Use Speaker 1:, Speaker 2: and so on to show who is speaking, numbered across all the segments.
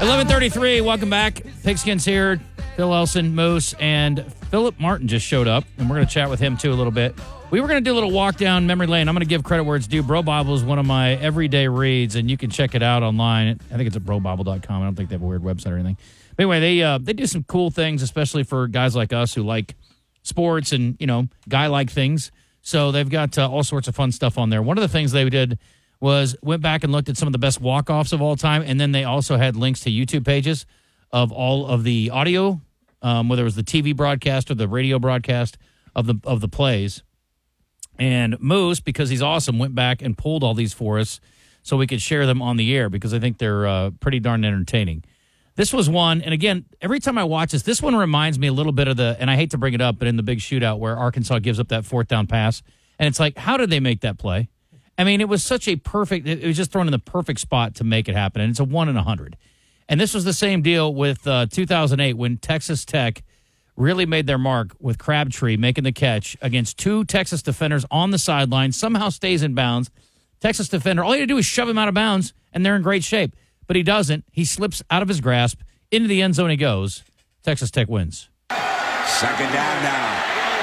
Speaker 1: 11:33. Welcome back. Pigskins here. Phil Elson, Moose, and Philip Martin just showed up, and we're going to chat with him too a little bit. We were going to do a little walk down memory lane. I'm going to give credit where it's due. Bro Bible is one of my everyday reads, and you can check it out online. I think it's at brobible.com. I don't think they have a weird website or anything. But anyway, they do some cool things, especially for guys like us who like sports and, guy-like things. So they've got all sorts of fun stuff on there. One of the things they did was went back and looked at some of the best walk-offs of all time, and then they also had links to YouTube pages of all of the audio, whether it was the TV broadcast or the radio broadcast of the plays. And Moose, because he's awesome, went back and pulled all these for us so we could share them on the air because I think they're pretty darn entertaining. This was one, and again, every time I watch this one reminds me a little bit of and I hate to bring it up, but in the big shootout where Arkansas gives up that fourth down pass, and it's like, how did they make that play? I mean, it was such a perfect, it was just thrown in the perfect spot to make it happen, and it's a 1 in 100. And this was the same deal with 2008 when Texas Tech really made their mark with Crabtree making the catch against two Texas defenders on the sideline, somehow stays in bounds. Texas defender, all you had to do is shove him out of bounds, and they're in great shape. But he doesn't. He slips out of his grasp. Into the end zone he goes. Texas Tech wins.
Speaker 2: Second down now.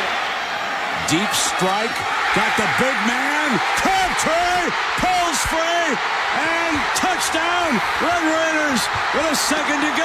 Speaker 2: Deep strike. Got the big man. Crabtree pulls free. And touchdown. Red Raiders with a second to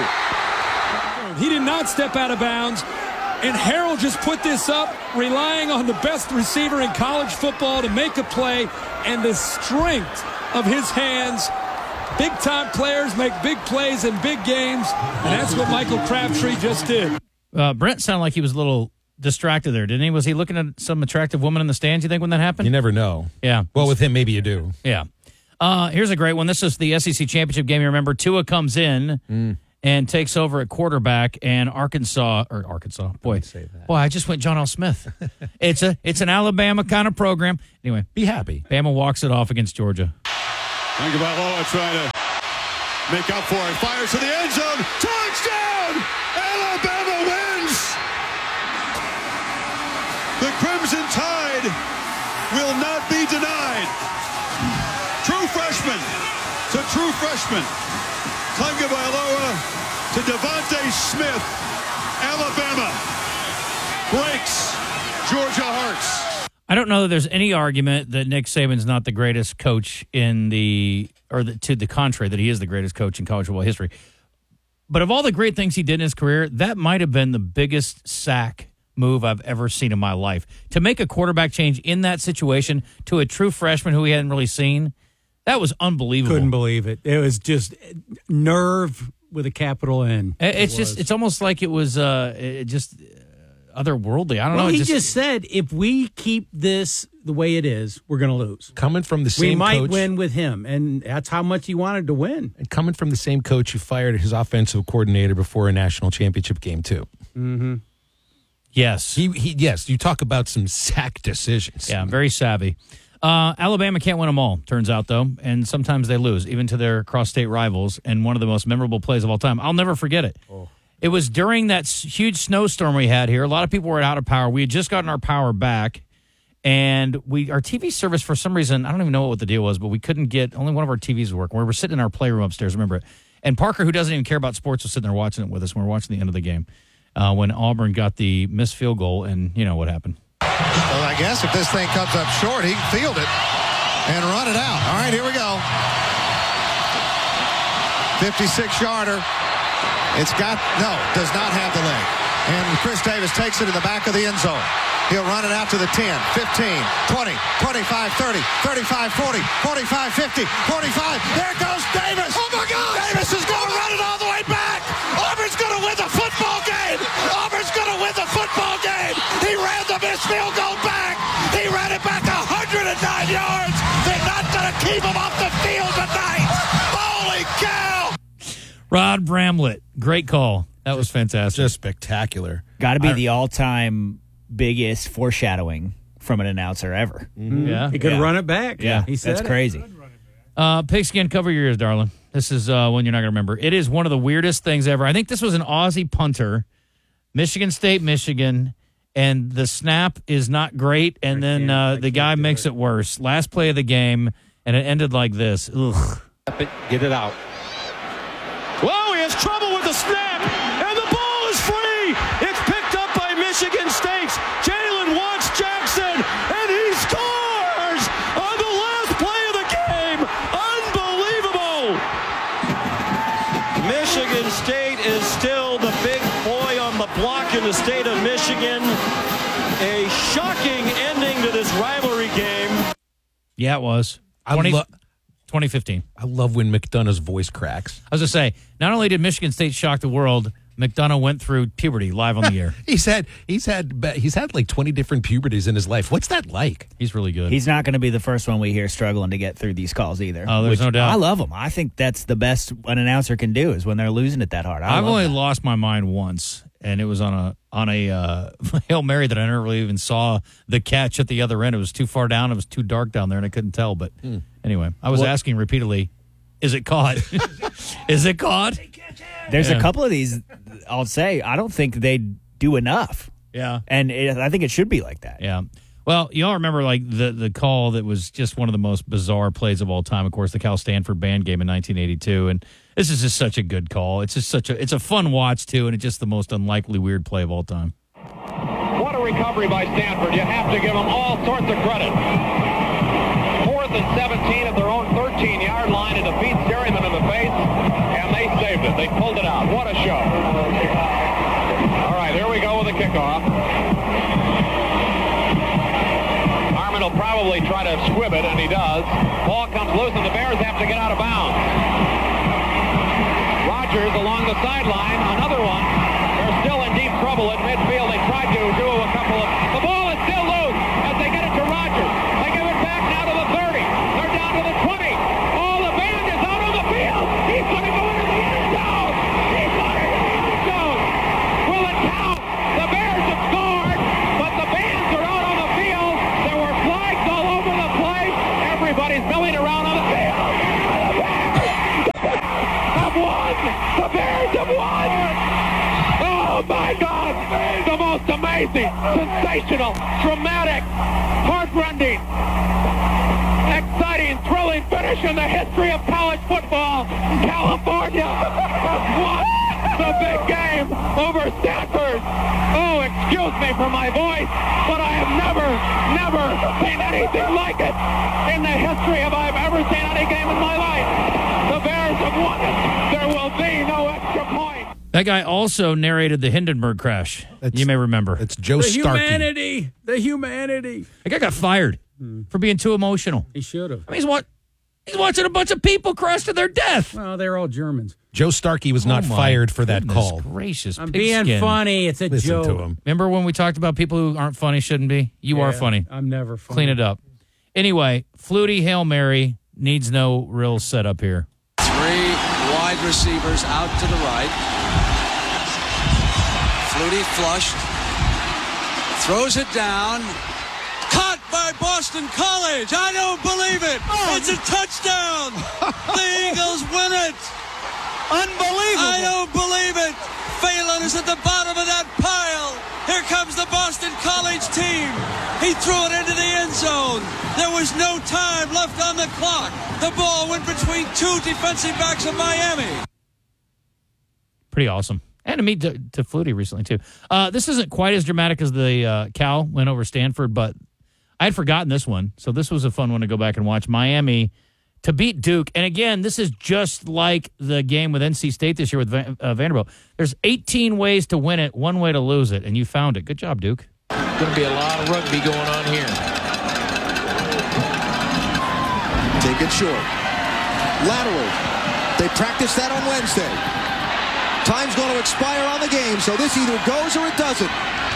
Speaker 2: go.
Speaker 3: He did not step out of bounds. And Harrell just put this up, relying on the best receiver in college football to make a play. And the strength of his hands. Big-time players make big plays in big games, and that's what Michael Crabtree just did.
Speaker 1: Brent sounded like he was a little distracted there, didn't he? Was he looking at some attractive woman in the stands, you think, when that happened?
Speaker 4: You never know.
Speaker 1: Yeah.
Speaker 4: Well, with him, maybe you do.
Speaker 1: Yeah. Here's a great one. This is the SEC Championship game. You remember, Tua comes in and takes over at quarterback, and Arkansas. Boy, I just went John L. Smith. It's an Alabama kind of program. Anyway,
Speaker 4: be happy.
Speaker 1: Bama walks it off against Georgia.
Speaker 5: Tagovailoa trying to make up for it. Fires to the end zone. Touchdown! Alabama wins! The Crimson Tide will not be denied. True freshman to true freshman. Tagovailoa to Devontae Smith. Alabama breaks Georgia hearts.
Speaker 1: I don't know that there's any argument that Nick Saban's not the greatest coach to the contrary, that he is the greatest coach in college football history. But of all the great things he did in his career, that might have been the biggest sack move I've ever seen in my life. To make a quarterback change in that situation to a true freshman who he hadn't really seen, that was unbelievable.
Speaker 6: Couldn't believe it. It was just nerve with a capital N.
Speaker 1: It's almost like it was otherworldly. I don't know.
Speaker 6: He just said, if we keep this the way it is, we're going to lose.
Speaker 4: Coming from the same coach.
Speaker 6: We might win with him, and that's how much he wanted to win.
Speaker 4: And coming from the same coach who fired his offensive coordinator before a national championship game, too.
Speaker 6: Mm-hmm.
Speaker 1: Yes.
Speaker 4: Yes, you talk about some sack decisions.
Speaker 1: Yeah, very savvy. Alabama can't win them all, turns out, though, and sometimes they lose, even to their cross-state rivals, and one of the most memorable plays of all time. I'll never forget it. Oh. It was during that huge snowstorm we had here. A lot of people were out of power. We had just gotten our power back, and our TV service, for some reason, I don't even know what the deal was, but we couldn't get, only one of our TVs working. We were sitting in our playroom upstairs, remember it. And Parker, who doesn't even care about sports, was sitting there watching it with us when we were watching the end of the game when Auburn got the missed field goal, and you know what happened.
Speaker 7: Well, I guess if this thing comes up short, he can field it and run it out. All right, here we go. 56-yarder. Does not have the leg. And Chris Davis takes it in the back of the end zone. He'll run it out to the 10, 15, 20, 25, 30, 35, 40, 45, 50, 45. There goes Davis. Oh, my God. Davis is going to run it all the way back. Auburn's going to win the football game. Auburn's going to win the football game. He ran the missed field goal back. He ran it back 109 yards. They're not going to keep him off the field tonight. Holy cow.
Speaker 1: Rod Bramlett, great call. That was fantastic.
Speaker 4: Just spectacular.
Speaker 8: Got to be the all-time biggest foreshadowing from an announcer ever.
Speaker 1: Mm-hmm. Yeah,
Speaker 6: he could run it back.
Speaker 8: Yeah,
Speaker 6: he said
Speaker 8: that's crazy.
Speaker 1: Pigskin, cover your ears, darling. This is one you're not going to remember. It is one of the weirdest things ever. I think this was an Aussie punter, Michigan State, Michigan, and the snap is not great, and then the guy makes it worse. Last play of the game, and it ended like this. Ugh.
Speaker 9: Get it out.
Speaker 5: Whoa, he has trouble with the snap, and the ball is free. It's picked up by Michigan State's Jalen Watts Jackson, and he scores on the last play of the game. Unbelievable. Michigan State is still the big boy on the block in the state of Michigan. A shocking ending to this rivalry game.
Speaker 1: Yeah, it was. 2015.
Speaker 4: I love when McDonough's voice cracks.
Speaker 1: I was going to say, not only did Michigan State shock the world, McDonough went through puberty live on the air.
Speaker 4: He's had like 20 different puberties in his life. What's that like?
Speaker 1: He's really good.
Speaker 8: He's not going to be the first one we hear struggling to get through these calls either.
Speaker 1: Oh, there's no doubt.
Speaker 8: I love him. I think that's the best an announcer can do is when they're losing it that hard.
Speaker 1: I've only lost my mind once, and it was on a Hail Mary that I never really even saw the catch at the other end. It was too far down. It was too dark down there, and I couldn't tell. But anyway, I was asking repeatedly, is it caught? Is it caught?
Speaker 8: There's a couple of these, I'll say, I don't think they do enough.
Speaker 1: Yeah.
Speaker 8: And I think it should be like that.
Speaker 1: Yeah. Well, y'all remember like the call that was just one of the most bizarre plays of all time, of course, the Cal-Stanford band game in 1982. And this is just such a good call. It's just it's a fun watch, too, and it's just the most unlikely weird play of all time.
Speaker 9: What a recovery by Stanford. You have to give them all sorts of credit. 4th and 17 at their own 13-yard line to defeat Sherryman in the face, and they saved it. They pulled it out. What a show. All right, here we go with the kickoff. Harmon will probably try to squib it, and he does. Ball comes loose, and the Bears have to get out of bounds. Rogers along the sideline, another one. They're still in deep trouble at midfield. They tried to do a couple of... The ball is still loose as they get it to Rogers. They give it back now to the 30. They're down to the 20. Oh, the band is out on the field. He's going to go into the end zone. He's going into the end zone. Will it count? The Bears have scored, but the bands are out on the field. There were flags all over the place. Everybody's milling around on the field. The Bears have won! Oh my God! The most amazing, sensational, dramatic, heart-rending, exciting, thrilling finish in the history of college football. California won the big game over Stanford. Oh, excuse me for my voice, but I have never seen anything like it in the history of I've ever seen any game in my life. The Bears have won it. There will be no extra point.
Speaker 1: That guy also narrated the Hindenburg crash. You may remember.
Speaker 4: It's Joe Starkey.
Speaker 6: The humanity.
Speaker 1: That guy got fired for being too emotional.
Speaker 6: He should have.
Speaker 1: I mean, he's watching a bunch of people crash to their death.
Speaker 6: Well, they're all Germans.
Speaker 4: Joe Starkey was not fired for that call.
Speaker 1: Gracious,
Speaker 6: I'm
Speaker 1: pigskin.
Speaker 6: being funny. It's a
Speaker 4: Listen
Speaker 6: joke.
Speaker 4: to him.
Speaker 1: Remember when we talked about people who aren't funny shouldn't be? You are funny.
Speaker 6: I'm never funny.
Speaker 1: Clean it up. Anyway, Flutie Hail Mary needs no real setup here.
Speaker 2: 3 wide receivers out to the right. Flutie flushed. Throws it down. Caught by Boston College. I don't believe it. It's a touchdown. The Eagles win it.
Speaker 6: Unbelievable.
Speaker 2: I don't believe it. Phelan is at the bottom of that pile. Here comes the Boston College team. He threw it into the end zone. There was no time left on the clock. The ball went between 2 defensive backs of Miami.
Speaker 1: Pretty awesome. And to meet to Flutie recently, too. This isn't quite as dramatic as the Cal went over Stanford, but I had forgotten this one. So this was a fun one to go back and watch. Miami to beat Duke. And again, this is just like the game with NC State this year with Vanderbilt. There's 18 ways to win it, 1 way to lose it, and you found it. Good job, Duke.
Speaker 10: Going to be a lot of rugby going on here.
Speaker 7: Take it short. Lateral. They practiced that on Wednesday. Time's going to expire on the game, so this either goes or it doesn't.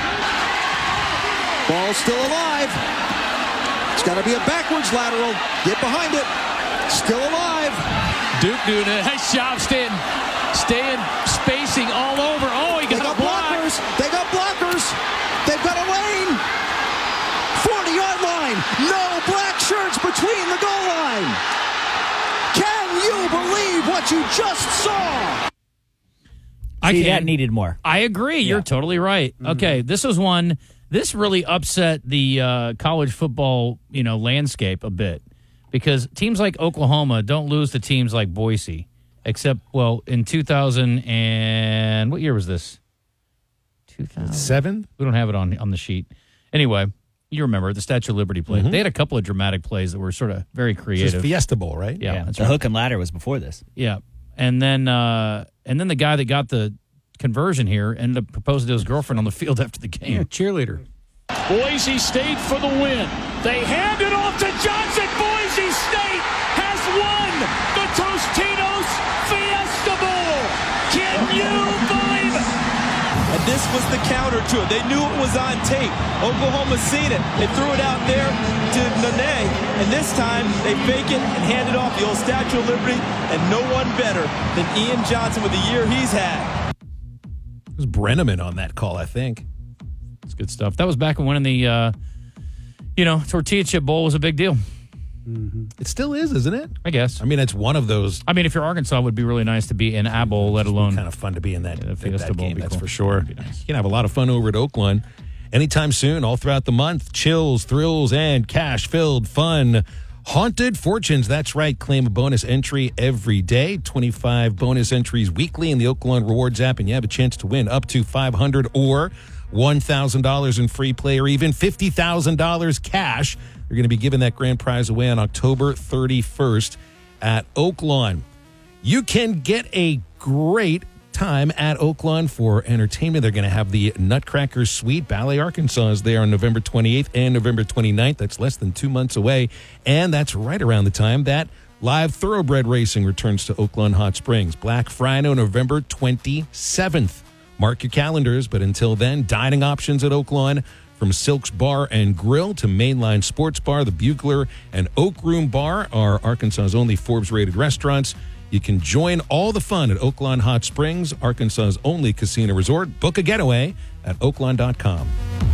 Speaker 7: Ball's still alive. It's got to be a backwards lateral. Get behind it. Still alive.
Speaker 10: Duke doing a nice job staying spacing all over. Oh, he got a block.
Speaker 7: Blockers. They got blockers. They've got a lane. 40-yard line. No black shirts between the goal line. Can you believe what you just saw?
Speaker 8: That needed more.
Speaker 1: I agree. Yeah. You're totally right. Mm-hmm. Okay, this was one. This really upset the college football, landscape a bit because teams like Oklahoma don't lose to teams like Boise, Except, well, in 2000 and what year was this?
Speaker 4: 2007?
Speaker 1: We don't have it on the sheet. Anyway, you remember the Statue of Liberty play. They had a couple of dramatic plays that were sort of very creative.
Speaker 4: This is Fiesta Bowl, right?
Speaker 1: Yeah, that's
Speaker 8: the
Speaker 1: right.
Speaker 8: hook and ladder was before this.
Speaker 1: Yeah, and then the guy that got the conversion here ended up proposing to his girlfriend on the field after the game.
Speaker 6: Yeah, cheerleader.
Speaker 3: Boise State for the win. They hand it off to Johnson. Boise State has won the Tostitos Fiesta Bowl. Can you believe it?
Speaker 11: And this was the counter to it. They knew it was on tape. Oklahoma seen it. They threw it out there to Nene. And this time, they fake it and hand it off the old Statue of Liberty. And no one better than Ian Johnson with the year he's had.
Speaker 4: It was Brenneman on that call, I think.
Speaker 1: It's good stuff. That was back when winning the, Tortilla Chip Bowl was a big deal.
Speaker 4: Mm-hmm. It still is, isn't it?
Speaker 1: I guess.
Speaker 4: I mean, it's one of those.
Speaker 1: I mean, if you're Arkansas, it would be really nice to be in a bowl, let alone.
Speaker 4: Kind of fun to be in that
Speaker 1: Fiesta Bowl
Speaker 4: game, that's
Speaker 1: cool.
Speaker 4: for sure. Nice. You can have a lot of fun over at Oaklawn anytime soon, all throughout the month. Chills, thrills, and cash-filled fun. Haunted Fortunes, that's right. Claim a bonus entry every day. 25 bonus entries weekly in the Oaklawn Rewards app, and you have a chance to win up to $500 or $1,000 in free play or even $50,000 cash. You're going to be giving that grand prize away on October 31st at Oaklawn. You can get a great time at Oaklawn for entertainment. They're going to have the Nutcracker Suite. Ballet Arkansas is there on November 28th and November 29th. That's less than 2 months away. And that's right around the time that live thoroughbred racing returns to Oaklawn Hot Springs. Black Friday, November 27th. Mark your calendars, but until then, dining options at Oaklawn. From Silk's Bar and Grill to Mainline Sports Bar, the Bugler and Oak Room Bar are Arkansas's only Forbes-rated restaurants. You can join all the fun at Oaklawn Hot Springs, Arkansas's only casino resort. Book a getaway at oaklawn.com.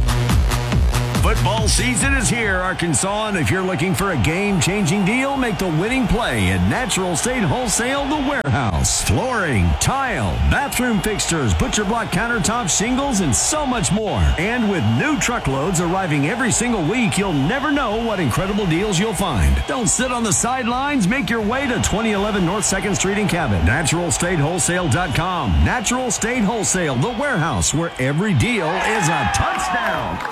Speaker 12: Football season is here, Arkansas, and if you're looking for a game-changing deal, make the winning play at Natural State Wholesale, The Warehouse. Flooring, tile, bathroom fixtures, butcher block countertops, shingles, and so much more. And with new truckloads arriving every single week, you'll never know what incredible deals you'll find. Don't sit on the sidelines. Make your way to 2011 North 2nd Street in Cabot. NaturalStateWholesale.com. Natural State Wholesale, The Warehouse, where every deal is a touchdown.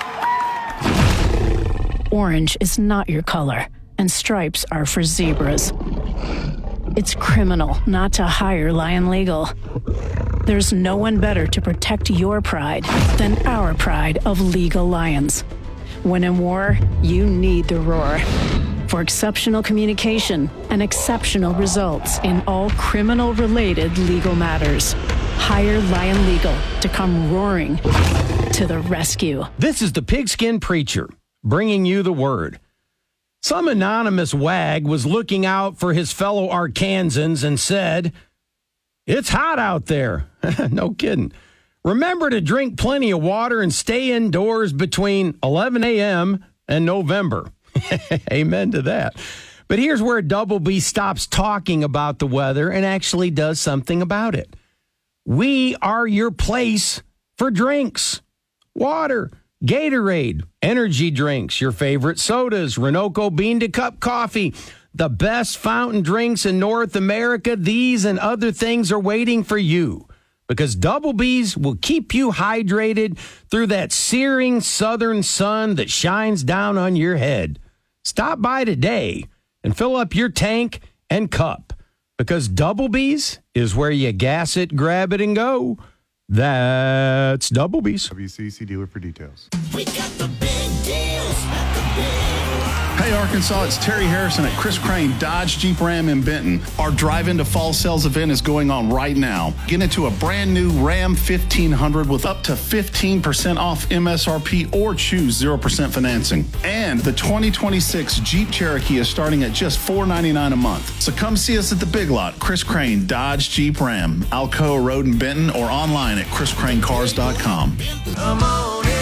Speaker 13: Orange is not your color, and stripes are for zebras. It's criminal not to hire Lion Legal. There's no one better to protect your pride than our pride of legal lions. When in war, you need the roar. For exceptional communication and exceptional results in all criminal-related legal matters, hire Lion Legal to come roaring to the rescue.
Speaker 14: This is the Pigskin Preacher, bringing you the word. Some anonymous wag was looking out for his fellow Arkansans and said, "It's hot out there." No kidding. Remember to drink plenty of water and stay indoors between 11 a.m. and November. Amen to that. But here's where Double B stops talking about the weather and actually does something about it. We are your place for drinks. Water, Gatorade, energy drinks, your favorite sodas, Renoco bean-to-cup coffee, the best fountain drinks in North America. These and other things are waiting for you because Double B's will keep you hydrated through that searing southern sun that shines down on your head. Stop by today and fill up your tank and cup because Double B's is where you gas it, grab it, and go. That's Double B's.
Speaker 15: WCC dealer for details.
Speaker 16: We got the big deals at the big.
Speaker 17: Hey, Arkansas, it's Terry Harrison at Chris Crane Dodge Jeep Ram in Benton. Our Drive Into Fall Sales event is going on right now. Get into a brand new Ram 1500 with up to 15% off MSRP or choose 0% financing. And the 2026 Jeep Cherokee is starting at just $499 a month. So come see us at the Big Lot, Chris Crane Dodge Jeep Ram, Alcoa Road in Benton, or online at chriscranecars.com.
Speaker 16: Come on in.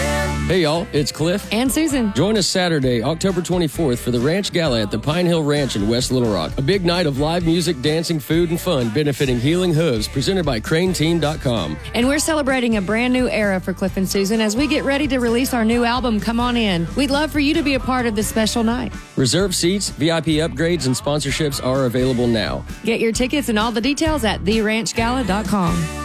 Speaker 15: Hey, y'all, it's Cliff.
Speaker 18: And Susan.
Speaker 15: Join us Saturday, October 24th for the Ranch Gala at the Pine Hill Ranch in West Little Rock. A big night of live music, dancing, food, and fun benefiting Healing Hooves, presented by CraneTeam.com.
Speaker 18: And we're celebrating a brand new era for Cliff and Susan as we get ready to release our new album, Come On In. We'd love for you to be a part of this special night.
Speaker 15: Reserve seats, VIP upgrades, and sponsorships are available now.
Speaker 18: Get your tickets and all the details at theranchgala.com.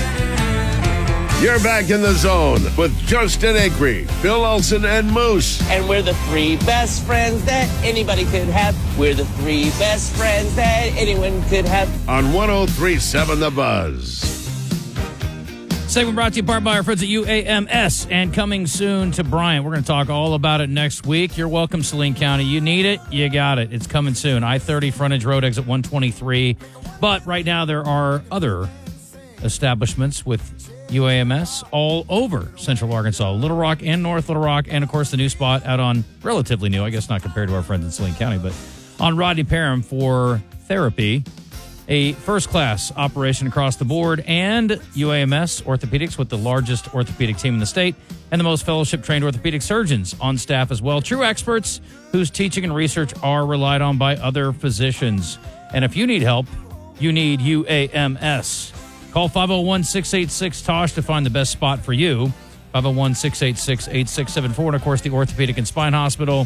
Speaker 19: You're back in the zone with Justin Acree, Phil Olsen, and Moose.
Speaker 20: And we're the three best friends that anybody could have. We're the three best friends that anyone could have.
Speaker 19: On 103.7 The Buzz.
Speaker 1: Segment brought to you in part by our friends at UAMS and coming soon to Bryant. We're going to talk all about it next week. You're welcome, Saline County. You need it, you got it. It's coming soon. I-30 frontage road exit 123. But right now there are other establishments with UAMS all over Central Arkansas, Little Rock and North Little Rock, and, of course, the new spot out on, relatively new, I guess not compared to our friends in Saline County, but on Rodney Parham for therapy, a first-class operation across the board, and UAMS Orthopedics with the largest orthopedic team in the state and the most fellowship-trained orthopedic surgeons on staff as well. True experts whose teaching and research are relied on by other physicians. And if you need help, you need UAMS. Call 501-686-TOSH to find the best spot for you. 501-686-8674. And, of course, the Orthopedic and Spine Hospital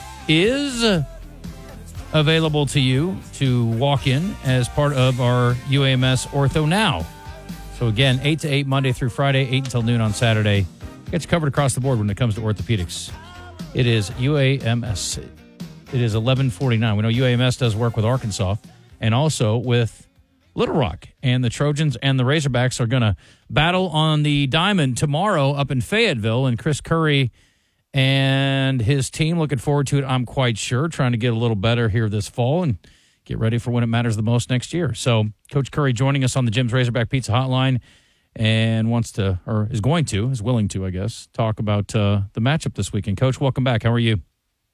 Speaker 1: is available to you to walk in as part of our UAMS Ortho Now. So, again, 8 to 8 Monday through Friday, 8 until noon on Saturday. Gets you covered across the board when it comes to orthopedics. It is UAMS. It is 1149. We know UAMS does work with Arkansas and also with Little Rock, and the Trojans and the Razorbacks are going to battle on the diamond tomorrow up in Fayetteville, and Chris Curry and his team looking forward to it, I'm quite sure, trying to get a little better here this fall and get ready for when it matters the most next year. So Coach Curry joining us on the Jim's Razorback Pizza Hotline and is willing to, I guess, talk about the matchup this weekend. Coach, welcome back. How are you?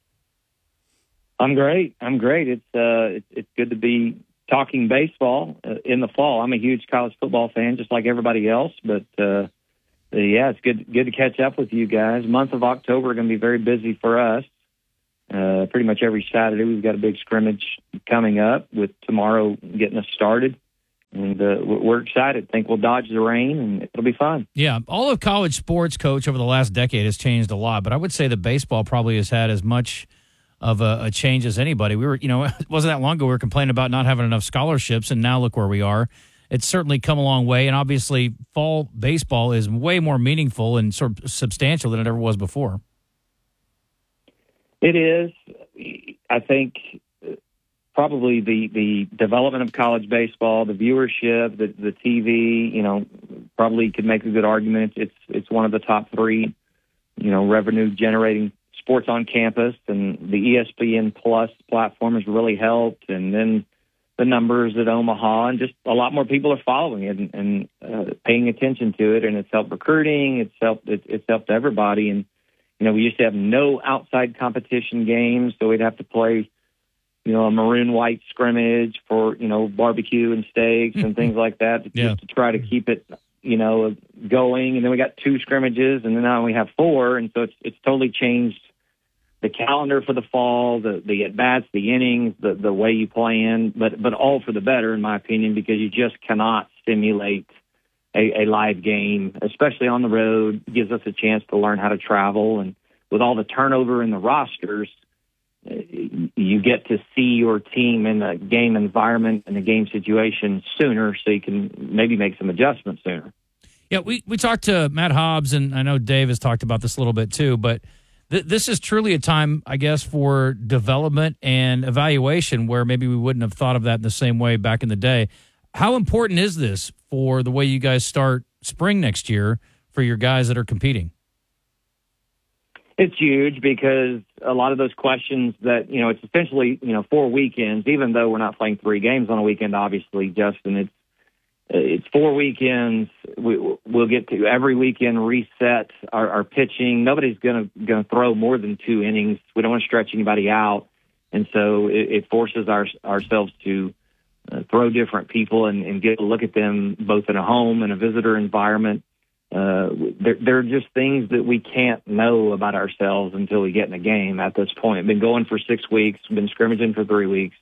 Speaker 21: I'm great. It's good to be talking baseball in the fall. I'm a huge college football fan, just like everybody else. But it's good to catch up with you guys. Month of October going to be very busy for us. Pretty much every Saturday we've got a big scrimmage coming up, with tomorrow getting us started. And we're excited. Think we'll dodge the rain, and it'll be fun.
Speaker 1: Yeah, all of college sports, Coach, over the last decade has changed a lot. But I would say that baseball probably has had as much of a change as anybody. We were, it wasn't that long ago we were complaining about not having enough scholarships, and now look where we are. It's certainly come a long way, and obviously fall baseball is way more meaningful and sort of substantial than it ever was before.
Speaker 21: It is. I think probably the development of college baseball, the viewership, the TV, probably could make a good argument. It's one of the top three, revenue-generating sports on campus, and the ESPN Plus platform has really helped. And then the numbers at Omaha, and just a lot more people are following it and paying attention to it. And it's helped recruiting. It's helped everybody. And we used to have no outside competition games, so we'd have to play, a maroon white scrimmage for barbecue and steaks and things like that, just to try to keep it going. And then we got 2 scrimmages, and then now we have 4, and so it's totally changed the calendar for the fall, the at-bats, the innings, the way you plan, but all for the better, in my opinion, because you just cannot simulate a live game, especially on the road. It gives us a chance to learn how to travel, and with all the turnover in the rosters, you get to see your team in the game environment and the game situation sooner, so you can maybe make some adjustments sooner.
Speaker 1: Yeah, we talked to Matt Hobbs, and I know Dave has talked about this a little bit too, but this is truly a time, I guess, for development and evaluation where maybe we wouldn't have thought of that in the same way back in the day. How important is this for the way you guys start spring next year for your guys that are competing?
Speaker 21: It's huge, because a lot of those questions that, it's essentially, 4 weekends, even though we're not playing 3 games on a weekend, obviously, Justin, it's 4 weekends. We'll get to every weekend reset our pitching. Nobody's going to throw more than 2 innings. We don't want to stretch anybody out. And so it forces ourselves to throw different people and get a look at them both in a home and a visitor environment. There are just things that we can't know about ourselves until we get in a game at this point. Been going for 6 weeks, been scrimmaging for 3 weeks.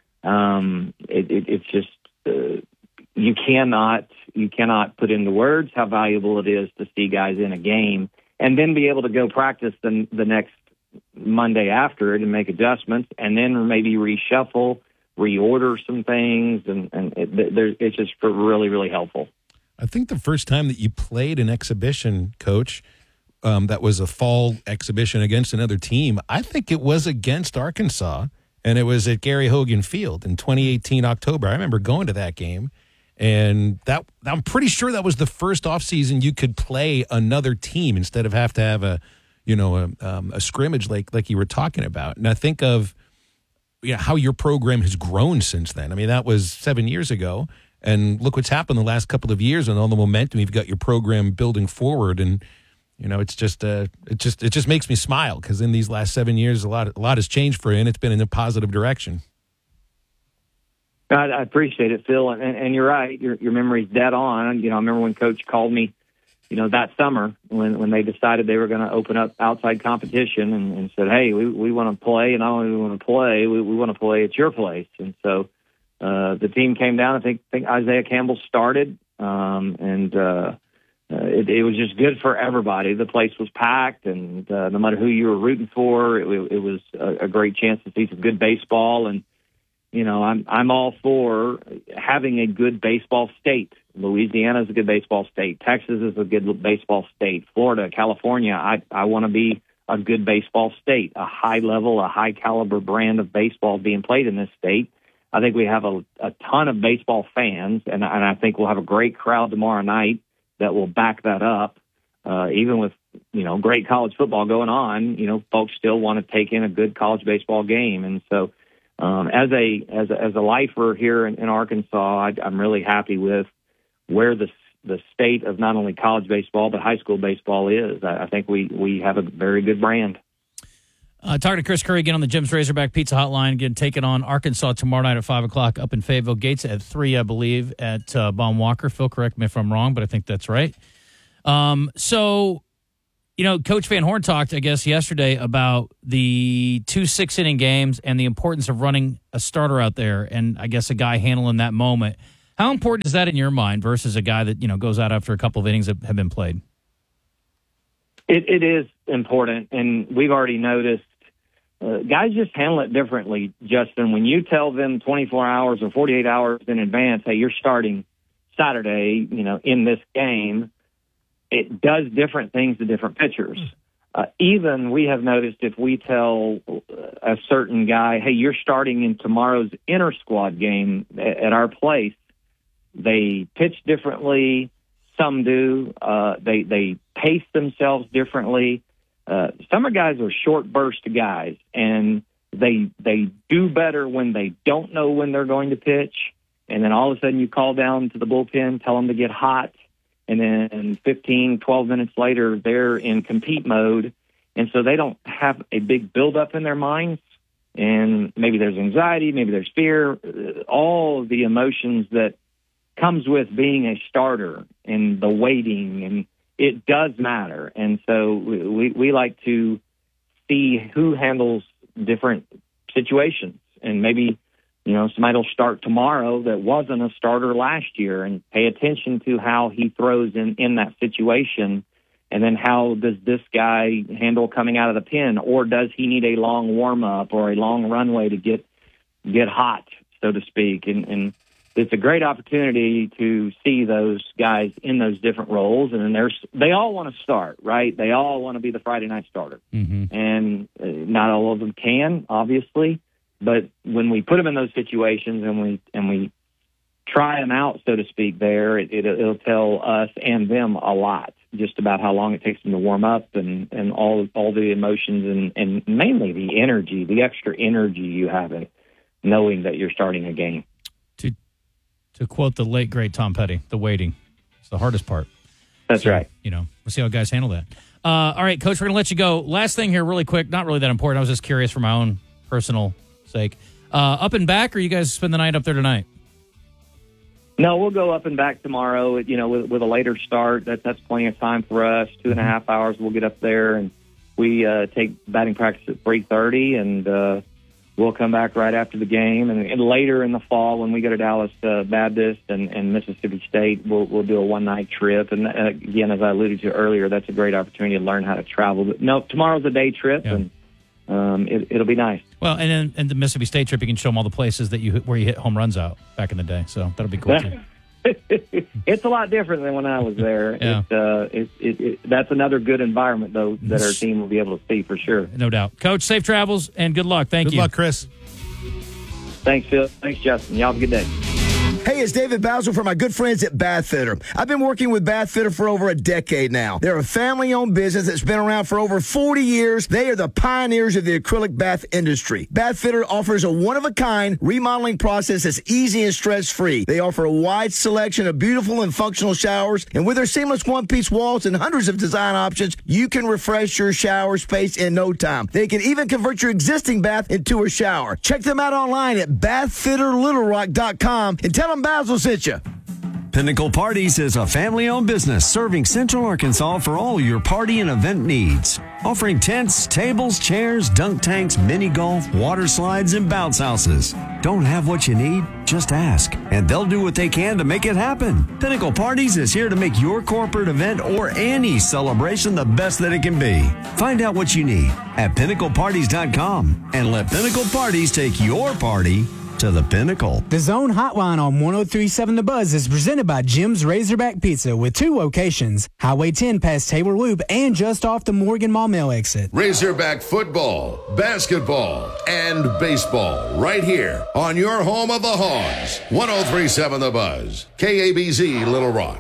Speaker 21: It's just you cannot put into words how valuable it is to see guys in a game and then be able to go practice the next Monday after it and make adjustments and then maybe reshuffle, reorder some things, and it's just really, really helpful.
Speaker 4: I think the first time that you played an exhibition, Coach, that was a fall exhibition against another team, I think it was against Arkansas, and it was at Gary Hogan Field in 2018 October. I remember going to that game, and I'm pretty sure that was the first offseason you could play another team instead of have to have a scrimmage like you were talking about. And I think of how your program has grown since then. I mean, that was 7 years ago. And look what's happened the last couple of years and all the momentum you've got your program building forward. And, it just makes me smile because in these last 7 years, a lot has changed for you, and it's been in a positive direction.
Speaker 21: I appreciate it, Phil. And you're right. Your memory's dead on. I remember when Coach called me, that summer when they decided they were going to open up outside competition and said, hey, we want to play, and not only do we want to play, we want to play at your place. And so the team came down. I think Isaiah Campbell started, and it was just good for everybody. The place was packed, and no matter who you were rooting for, it was a great chance to see some good baseball. And I'm all for having a good baseball state. Louisiana is a good baseball state. Texas is a good baseball state. Florida, California, I want to be a good baseball state, a high level, a high caliber brand of baseball being played in this state. I think we have a ton of baseball fans, and I think we'll have a great crowd tomorrow night that will back that up. Even with, great college football going on, folks still want to take in a good college baseball game. And so as a lifer here in Arkansas, I'm really happy with where the state of not only college baseball but high school baseball is. I think we have a very good brand.
Speaker 1: Talking to Chris Curry again on the Jim's Razorback Pizza Hotline. Again, taking on Arkansas tomorrow night at 5 o'clock up in Fayetteville. Gates at 3, I believe, at Baum Walker. Phil, correct me if I'm wrong, but I think that's right. So, Coach Van Horn talked, I guess, yesterday about the 2 6-inning games and the importance of running a starter out there and, I guess, a guy handling that moment. How important is that in your mind versus a guy that, goes out after a couple of innings that have been played?
Speaker 21: It is important, and we've already noticed guys just handle it differently, Justin. When you tell them 24 hours or 48 hours in advance, hey, you're starting Saturday, in this game, it does different things to different pitchers. Even we have noticed if we tell a certain guy, hey, you're starting in tomorrow's inter-squad game at our place, they pitch differently. Some do. They pace themselves differently. Some guys are short burst guys, and they do better when they don't know when they're going to pitch. And then all of a sudden you call down to the bullpen, tell them to get hot. And then 15, 12 minutes later, they're in compete mode. And so they don't have a big buildup in their minds. And maybe there's anxiety, maybe there's fear, all of the emotions that comes with being a starter and the waiting, and it does matter. And so we like to see who handles different situations. And maybe, somebody will start tomorrow that wasn't a starter last year, and pay attention to how he throws in that situation. And then how does this guy handle coming out of the pen? Or does he need a long warm-up or a long runway to get hot, so to speak? And it's a great opportunity to see those guys in those different roles. And then they all want to start, right? They all want to be the Friday night starter. Mm-hmm. And not all of them can, obviously. But when we put them in those situations and we try them out, so to speak, there, it'll tell us and them a lot just about how long it takes them to warm up and all the emotions and mainly the energy, the extra energy you have in knowing that you're starting a game.
Speaker 1: To quote the late, great Tom Petty, the waiting. It's the hardest part.
Speaker 21: That's right.
Speaker 1: We'll see how guys handle that. All right, Coach, we're going to let you go. Last thing here really quick, not really that important. I was just curious for my own personal sake. Up and back, or you guys spend the night up there tonight?
Speaker 21: No, we'll go up and back tomorrow. With a later start. That's plenty of time for us. 2.5 hours. We'll get up there, and we take batting practice at 3:30, and we'll come back right after the game. And later in the fall, when we go to Dallas Baptist and Mississippi State, we'll do a one-night trip. And again, as I alluded to earlier, that's a great opportunity to learn how to travel. But no, tomorrow's a day trip, and it'll be nice.
Speaker 1: Well, and then the Mississippi State trip, you can show them all the places where you hit home runs out back in the day. So that'll be cool too.
Speaker 21: It's a lot different than when I was there. Yeah. That's another good environment, though, that our team will be able to see for sure.
Speaker 1: No doubt. Coach, safe travels and good luck. Thank you.
Speaker 4: Good luck, Chris.
Speaker 21: Thanks, Phil. Thanks, Justin. Y'all have a good day.
Speaker 5: Hey, it's David Basil from my good friends at Bath Fitter. I've been working with Bath Fitter for over a decade now. They're a family-owned business that's been around for over 40 years. They are the pioneers of the acrylic bath industry. Bath Fitter offers a one-of-a-kind remodeling process that's easy and stress-free. They offer a wide selection of beautiful and functional showers, and with their seamless one-piece walls and hundreds of design options, you can refresh your shower space in no time. They can even convert your existing bath into a shower. Check them out online at bathfitterlittlerock.com and tell them Basil sent you.
Speaker 12: Pinnacle Parties is a family-owned business serving Central Arkansas for all your party and event needs. Offering tents, tables, chairs, dunk tanks, mini golf, water slides, and bounce houses. Don't have what you need? Just ask, and they'll do what they can to make it happen. Pinnacle Parties is here to make your corporate event or any celebration the best that it can be. Find out what you need at pinnacleparties.com and let Pinnacle Parties take your party to the pinnacle.
Speaker 22: The Zone Hotline on 103.7 The Buzz is presented by Jim's Razorback Pizza with 2 locations, Highway 10 past Taylor Loop and just off the Morgan Maumelle exit.
Speaker 19: Razorback football, basketball, and baseball right here on your home of the Hogs. 103.7 The Buzz, KABZ Little Rock.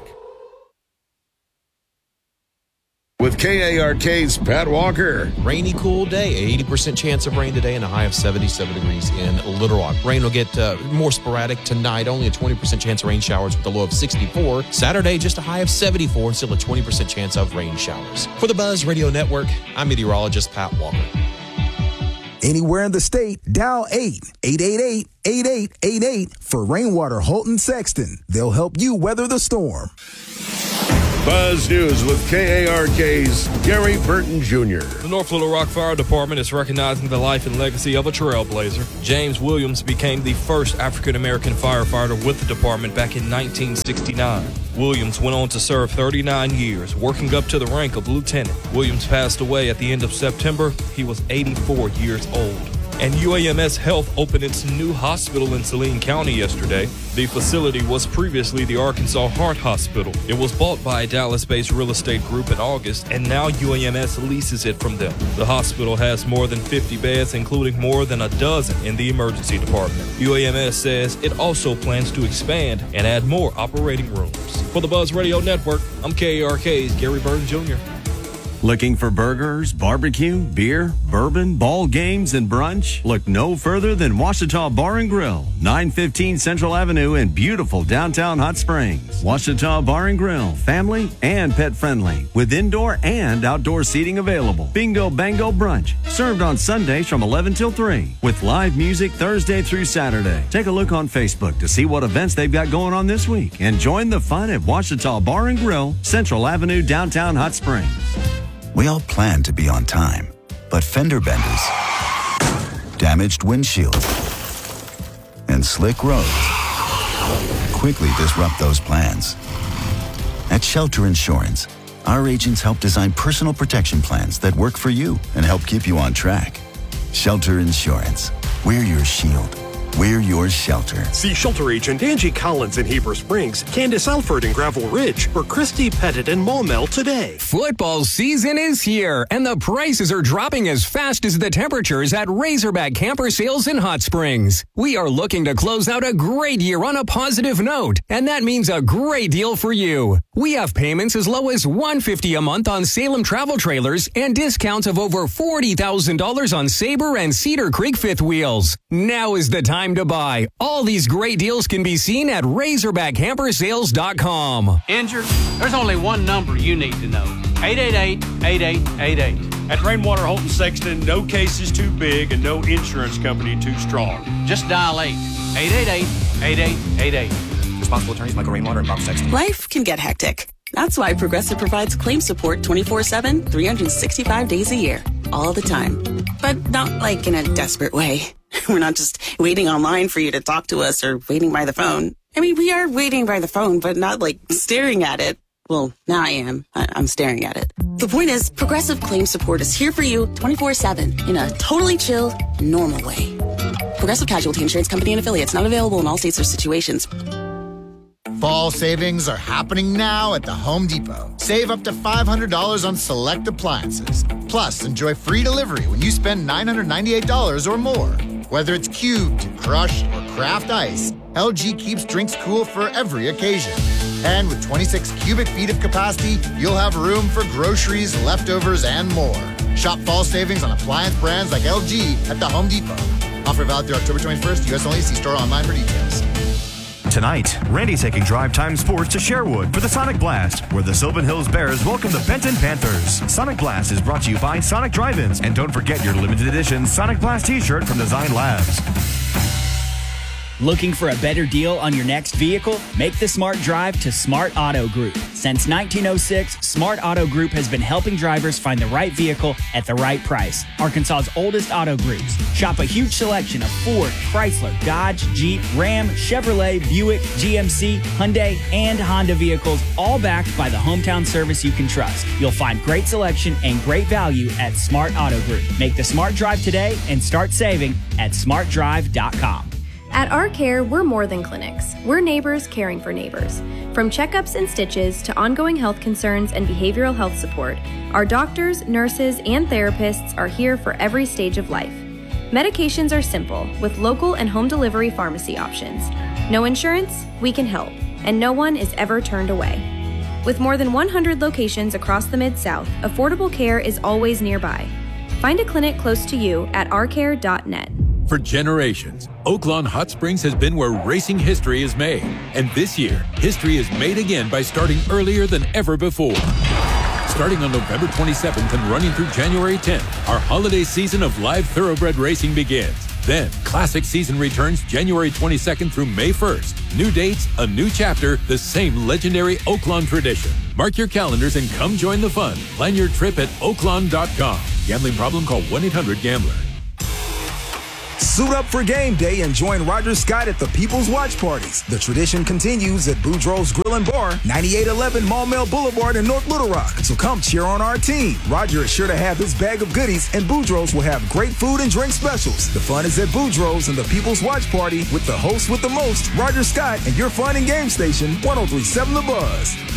Speaker 19: With KARK's Pat Walker.
Speaker 23: Rainy, cool day. 80% chance of rain today and a high of 77 degrees in Little Rock. Rain will get more sporadic tonight. Only a 20% chance of rain showers with a low of 64. Saturday, just a high of 74 and still a 20% chance of rain showers. For the Buzz Radio Network, I'm meteorologist Pat Walker.
Speaker 24: Anywhere in the state, dial 888-8888 for Rainwater Holton Sexton. They'll help you weather the storm.
Speaker 19: Buzz News with KARK's Gary Burton Jr.
Speaker 25: The North Little Rock Fire Department is recognizing the life and legacy of a trailblazer. James Williams became the first African-American firefighter with the department back in 1969. Williams went on to serve 39 years, working up to the rank of lieutenant. Williams passed away at the end of September. He was 84 years old. And UAMS Health opened its new hospital in Saline County yesterday. The facility was previously the Arkansas Heart Hospital. It was bought by a Dallas-based real estate group in August, and now UAMS leases it from them. The hospital has more than 50 beds, including more than a dozen in the emergency department. UAMS says it also plans to expand and add more operating rooms. For the Buzz Radio Network, I'm KARK's Gary Burton Jr.
Speaker 12: Looking for burgers, barbecue, beer, bourbon, ball games, and brunch? Look no further than Ouachita Bar and Grill, 915 Central Avenue in beautiful downtown Hot Springs. Ouachita Bar and Grill, family and pet friendly, with indoor and outdoor seating available. Bingo Bango Brunch, served on Sundays from 11 till 3, with live music Thursday through Saturday. Take a look on Facebook to see what events they've got going on this week, and join the fun at Ouachita Bar and Grill, Central Avenue, downtown Hot Springs.
Speaker 26: We all plan to be on time, but fender benders, damaged windshields, and slick roads quickly disrupt those plans. At Shelter Insurance, our agents help design personal protection plans that work for you and help keep you on track. Shelter Insurance. We're your shield. We're your shelter.
Speaker 27: See Shelter Agent Angie Collins in Heber Springs, Candace Alford in Gravel Ridge, or Christy Pettit in Maumelle today.
Speaker 28: Football season is here, and the prices are dropping as fast as the temperatures at Razorback Camper Sales in Hot Springs. We are looking to close out a great year on a positive note, and that means a great deal for you. We have payments as low as $150 a month on Salem travel trailers and discounts of over $40,000 on Sabre and Cedar Creek fifth wheels. Now is the time to buy. All these great deals can be seen at RazorbackCamperSales.com.
Speaker 29: Injured? There's only one number you need to know. 888-8888.
Speaker 30: At Rainwater Holton Sexton, no case is too big and no insurance company too strong.
Speaker 29: Just dial 888-8888.
Speaker 2: Responsible attorneys Michael Rainwater and Bob Sexton.
Speaker 3: Life can get hectic. That's why Progressive provides claim support 24/7, 365 days a year, all the time. But not like in a desperate way. We're not just waiting online for you to talk to us or waiting by the phone. I mean, we are waiting by the phone, but not like staring at it. Well, now I am. I'm staring at it. The point is, Progressive Claim Support is here for you 24/7 in a totally chill, normal way. Progressive Casualty Insurance Company and Affiliates, not available in all states or situations.
Speaker 6: Fall savings are happening now at the Home Depot. Save up to $500 on select appliances. Plus, enjoy free delivery when you spend $998 or more. Whether it's cubed, crushed, or craft ice, LG keeps drinks cool for every occasion. And with 26 cubic feet of capacity, you'll have room for groceries, leftovers, and more. Shop fall savings on appliance brands like LG at the Home Depot. Offer valid through October 21st. U.S. only. See store online for details.
Speaker 7: Tonight, Randy taking Drive Time Sports to Sherwood for the Sonic Blast, where the Sylvan Hills Bears welcome the Benton Panthers. Sonic Blast is brought to you by Sonic Drive-Ins, and don't forget your limited edition Sonic Blast t-shirt from Design Labs.
Speaker 8: Looking for a better deal on your next vehicle? Make the smart drive to Smart Auto Group. Since 1906, Smart Auto Group has been helping drivers find the right vehicle at the right price. Arkansas's oldest auto groups. Shop a huge selection of Ford, Chrysler, Dodge, Jeep, Ram, Chevrolet, Buick, GMC, Hyundai, and Honda vehicles, all backed by the hometown service you can trust. You'll find great selection and great value at Smart Auto Group. Make the smart drive today and start saving at smartdrive.com.
Speaker 9: At Our Care, we're more than clinics. We're neighbors caring for neighbors. From checkups and stitches to ongoing health concerns and behavioral health support, our doctors, nurses, and therapists are here for every stage of life. Medications are simple, with local and home delivery pharmacy options. No insurance? We can help, and no one is ever turned away. With more than 100 locations across the Mid-South, affordable care is always nearby. Find a clinic close to you at ourcare.net.
Speaker 10: For generations, Oaklawn Hot Springs has been where racing history is made. And this year, history is made again by starting earlier than ever before. Starting on November 27th and running through January 10th, our holiday season of live thoroughbred racing begins. Then, Classic season returns January 22nd through May 1st. New dates, a new chapter, the same legendary Oaklawn tradition. Mark your calendars and come join the fun. Plan your trip at oaklawn.com. Gambling problem? Call 1-800-GAMBLER.
Speaker 24: Suit up for game day and join Roger Scott at the People's Watch Parties. The tradition continues at Boudreaux's Grill and Bar, 9811 Maumelle Boulevard in North Little Rock. So come cheer on our team. Roger is sure to have his bag of goodies, and Boudreaux's will have great food and drink specials. The fun is at Boudreaux's and the People's Watch Party with the host with the most, Roger Scott, and your fun and game station, 103.7 The Buzz.